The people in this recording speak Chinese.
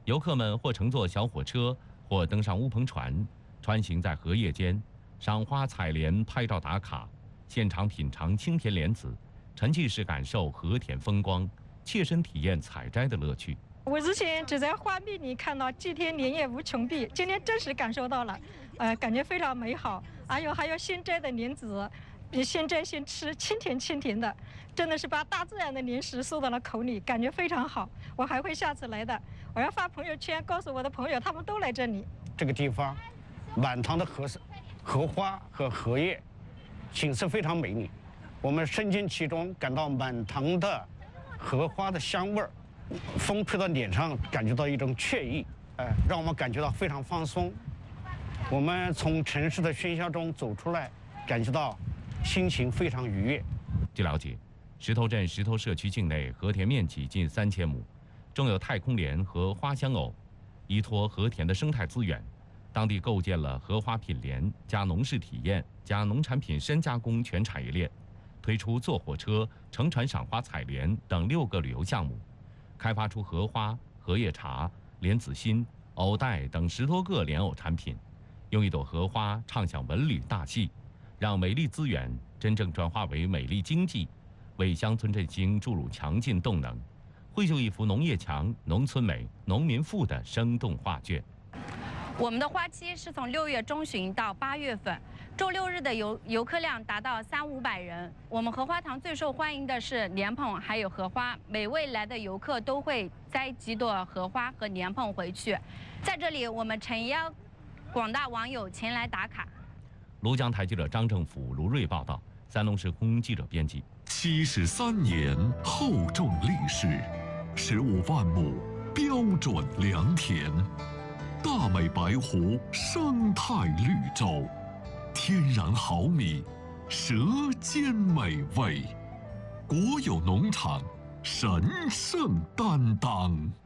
游客们或乘坐小火车，或登上乌篷船，穿行在荷叶间，赏花采莲、拍照打卡，现场品尝清甜莲子，沉浸式感受和田风光，切身体验采摘的乐趣。 我之前只在画面里看到祭天莲叶无穷碧，今天真实感受到了，感觉非常美好。还有现摘的莲子，现摘现吃，清甜清甜的，真的是把大自然的莲食送到了口里，感觉非常好。我还会下次来的，我要发朋友圈告诉我的朋友，他们都来这里。 这个地方满塘的荷花和荷叶，景色非常美丽。我们身经其中，感到满塘的荷花的香味儿。风吹到脸上，感觉到一种惬意，让我们感觉到非常放松。我们从城市的喧嚣中走出来，感觉到心情非常愉悦。 据了解，石头镇石头社区境内和田面积近3000亩，种有太空莲和花香藕。依托和田的生态资源，当地构建了荷花品莲加农事体验加农产品深加工全产业链，推出坐火车、乘船赏花采莲等6个旅游项目。开发出荷花、荷叶茶、莲子心、藕带等10多个莲藕产品，用一朵荷花唱响文旅大戏，让美丽资源真正转化为美丽经济，为乡村振兴注入强劲动能，绘就一幅农业强、农村美、农民富的生动画卷。 我们的花期是从6月中旬到8月份，周6日的游客量达到300-500人。我们荷花塘最受欢迎的是莲蓬还有荷花，每位来的游客都会摘几朵荷花和莲蓬回去。在这里，我们诚邀广大网友前来打卡。 庐江台记者张正甫、卢瑞报道，三农时空记者编辑。 73年厚重历史，15万亩标准良田。大美白湖生态绿洲，天然好米，舌尖美味，国有农场神圣担当。